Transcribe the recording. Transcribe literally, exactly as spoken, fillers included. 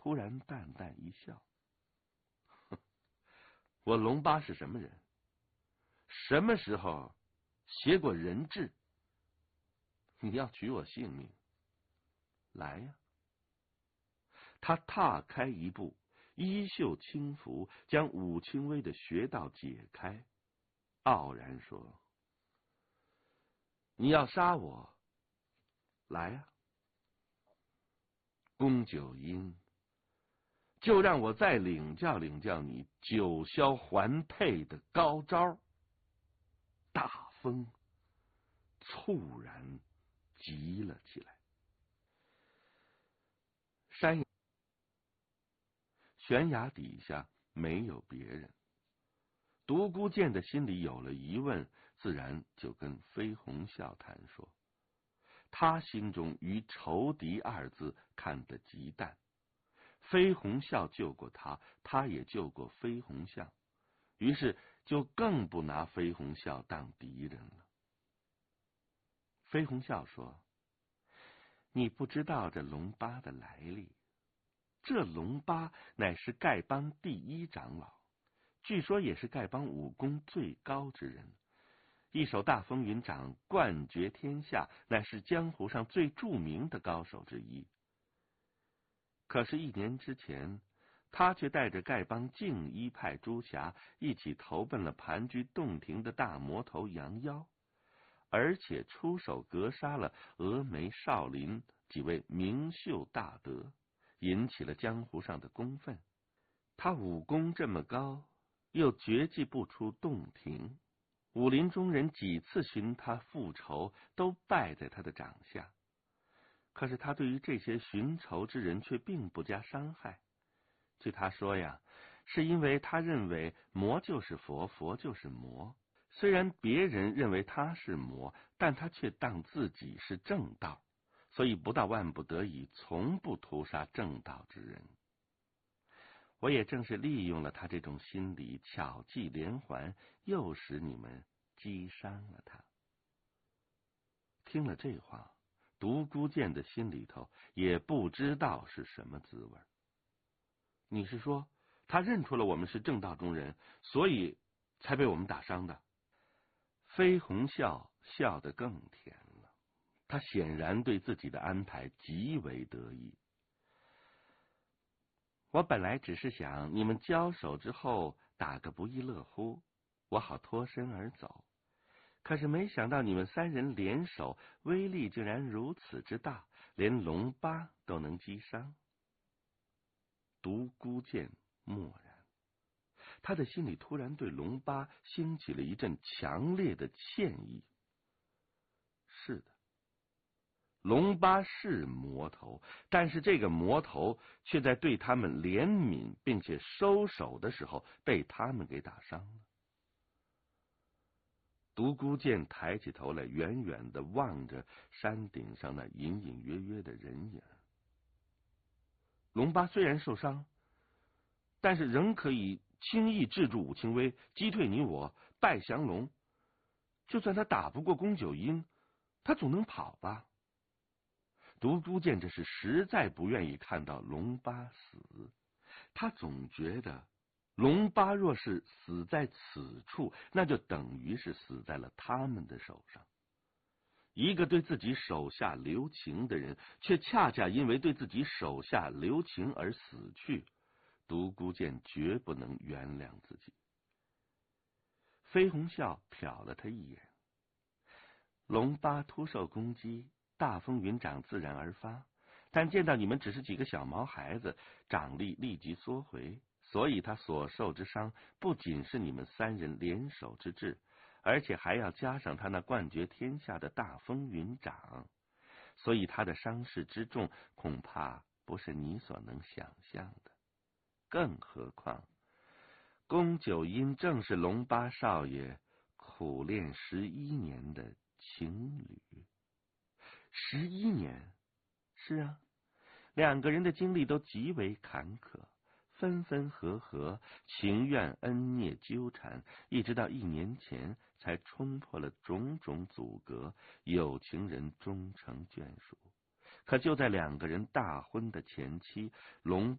突然淡淡一笑：“我龙八是什么人？什么时候挟过人质？你要取我性命，来呀！”他踏开一步，衣袖轻拂，将武清微的穴道解开，傲然说：“你要杀我，来呀！宫九阴，就让我再领教领教你九霄环佩的高招。”大风猝然急了起来。山悬崖底下没有别人，独孤剑的心里有了疑问，自然就跟飞鸿啸谈说。他心中于仇敌二字看得极淡，飞鸿啸救过他，他也救过飞鸿啸，于是就更不拿飞鸿啸当敌人了。飞鸿啸说：“你不知道这龙八的来历，这龙八乃是丐帮第一长老，据说也是丐帮武功最高之人，一手大风云掌冠绝天下，乃是江湖上最著名的高手之一。可是，一年之前，他却带着丐帮净一派朱侠一起投奔了盘踞洞庭的大魔头杨妖，而且出手格杀了峨眉少林几位名秀大德，引起了江湖上的公愤。他武功这么高，又绝技不出洞庭，武林中人几次寻他复仇，都败在他的掌下。可是他对于这些寻仇之人却并不加伤害。据他说呀，是因为他认为魔就是佛，佛就是魔。虽然别人认为他是魔，但他却当自己是正道，所以不到万不得已，从不屠杀正道之人。我也正是利用了他这种心理，巧计连环，诱使你们击伤了他。听了这话，独孤剑的心里头也不知道是什么滋味。你是说，他认出了我们是正道中人，所以才被我们打伤的？飞鸿笑笑得更甜了，他显然对自己的安排极为得意。我本来只是想你们交手之后打个不亦乐乎，我好脱身而走。可是没想到你们三人联手，威力竟然如此之大，连龙八都能击伤。独孤剑默然，他的心里突然对龙八兴起了一阵强烈的歉意。是的，龙八是魔头，但是这个魔头却在对他们怜悯并且收手的时候被他们给打伤了。独孤剑抬起头来，远远的望着山顶上那隐隐约约的人影。龙八虽然受伤，但是仍可以轻易制住武清微，击退你我，败降龙。就算他打不过宫九阴，他总能跑吧？独孤剑这是实在不愿意看到龙八死，他总觉得龙八若是死在此处，那就等于是死在了他们的手上。一个对自己手下留情的人，却恰恰因为对自己手下留情而死去，独孤剑绝不能原谅自己。飞鸿笑瞟了他一眼，龙八突受攻击，大风云掌自然而发，但见到你们只是几个小毛孩子，掌力立即缩回，所以他所受之伤不仅是你们三人联手之至，而且还要加上他那冠绝天下的大风云掌，所以他的伤势之重，恐怕不是你所能想象的。更何况宫九阴正是龙八少爷苦练十一年的情侣。十一年？是啊，两个人的经历都极为坎坷，分分合合，情怨恩孽纠缠，一直到一年前才冲破了种种阻隔，有情人终成眷属。可就在两个人大婚的前期，龙